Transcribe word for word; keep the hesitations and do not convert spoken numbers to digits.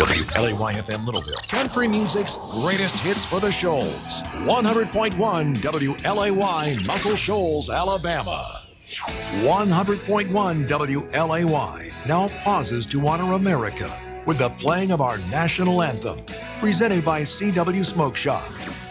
W L A Y F M Littleville, country music's greatest hits for the Shoals. one hundred point one W L A Y, Muscle Shoals, Alabama. one hundred point one W L A Y now pauses to honor America with the playing of our national anthem, presented by C W Smoke Shop.